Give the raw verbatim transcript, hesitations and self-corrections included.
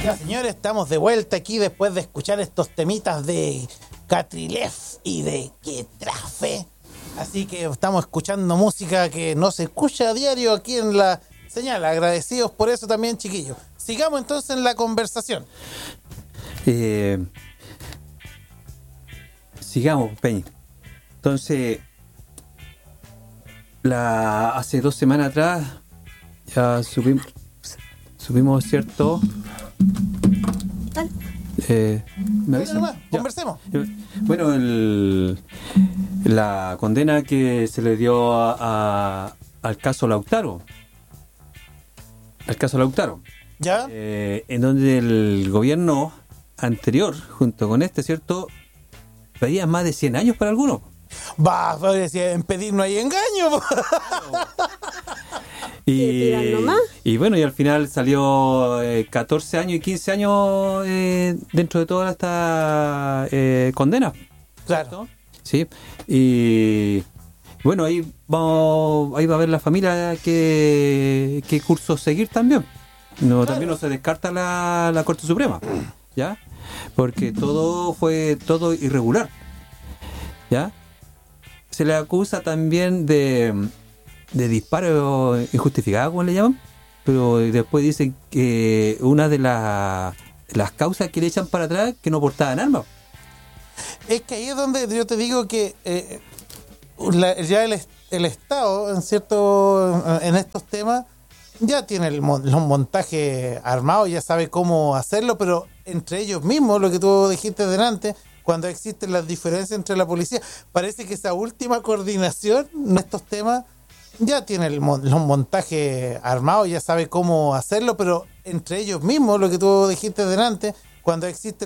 Ya, señores, estamos de vuelta aquí después de escuchar estos temitas de Catrilef y de Quetrafe. Así que estamos escuchando música que no se escucha a diario aquí en la señal. Agradecidos por eso también, chiquillos. Sigamos entonces en la conversación. Eh, sigamos, Peña. Entonces, la, hace dos semanas atrás ya subimos, subimos cierto... Eh, ¿Me avisan? Nomás, conversemos. Bueno, el, la condena que se le dio a, a, al caso Lautaro. Al caso Lautaro. ¿Ya? Eh, en donde el gobierno anterior, junto con este, ¿cierto?, pedía más de cien años para algunos. Va, en pedir no hay engaño. Y, y bueno, y al final salió eh, catorce años y quince años eh, dentro de todas estas eh, condenas. Claro. Sí. Y bueno, ahí vamos, ahí va a ver la familia qué, qué curso seguir también. No, claro. También no se descarta la, la Corte Suprema, ¿ya? Porque todo fue todo irregular, ¿ya? Se le acusa también de de disparo injustificado, como le llaman, pero después dicen que una de la, las causas que le echan para atrás que no portaban armas. Es que ahí es donde yo te digo que eh, la, ya el, el Estado en cierto en estos temas ya tiene el, los montajes armados, ya sabe cómo hacerlo, pero entre ellos mismos, lo que tú dijiste delante, cuando existen las diferencias entre la policía, parece que esa última coordinación en estos temas ya tiene el, los montajes armados, ya sabe cómo hacerlo, pero entre ellos mismos, lo que tú dijiste delante, cuando existe